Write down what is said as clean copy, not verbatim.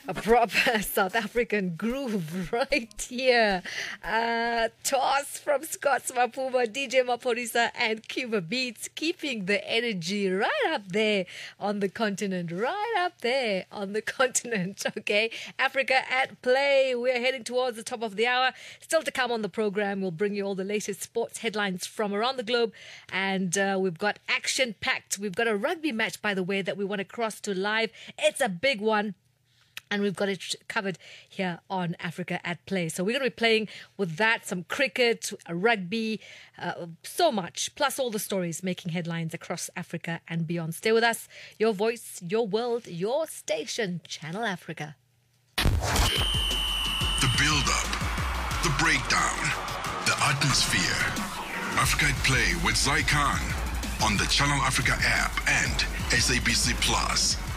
A proper South African groove right here. Toss from Scott Mapuma, DJ Maporisa, and Cuba Beats, keeping the energy right up there on the continent. Okay, Africa at Play. We're heading towards the top of the hour. Still to come on the program, we'll bring you all the latest sports headlines from around the globe. And we've got action-packed. We've got a rugby match, by the way, that we want to cross to live. It's a big one. And we've got it covered here on Africa at Play. So we're going to be playing with that, some cricket, rugby, so much, plus all the stories making headlines across Africa and beyond. Stay with us. Your voice, your world, your station, Channel Africa. The build-up, the breakdown, the atmosphere. Africa at Play with Zai Khan on the Channel Africa app and SABC Plus.